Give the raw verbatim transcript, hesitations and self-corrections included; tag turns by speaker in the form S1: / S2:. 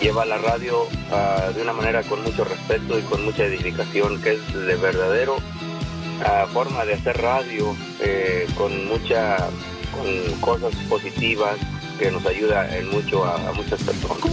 S1: lleva la radio uh, de una manera con mucho respeto y con mucha edificación, que es de verdadero uh, forma de hacer radio, eh, con mucha, con cosas positivas que nos ayuda en mucho a, a muchas personas.